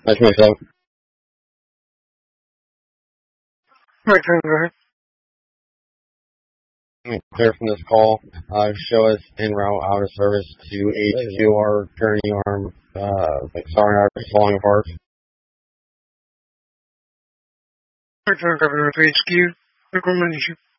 That's myself. Right, go ahead. Clear from this call. Show us en route out of service to HQ. Our gurney arm, sorry, arm is falling apart. Right, Governor of HQ. Recommendation.